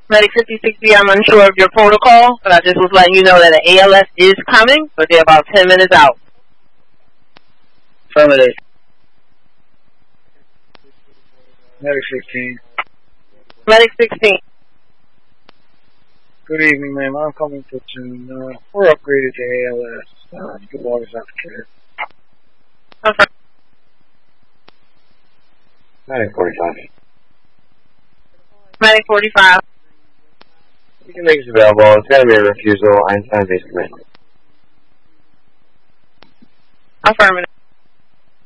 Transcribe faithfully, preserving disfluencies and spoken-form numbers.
Medic fifty-six B, I'm unsure of your protocol, but I just was letting you know that an A L S is coming, but they're about ten minutes out. Affirmative. Medic sixteen. Medic sixteen. Good evening, ma'am. I'm coming to soon. Uh, we're upgraded to A L S. Uh, you can log us out the care. Okay. Medic forty-five. Medic forty-five. You can make us available. It's going to be a refusal. Einstein base command. Affirmative.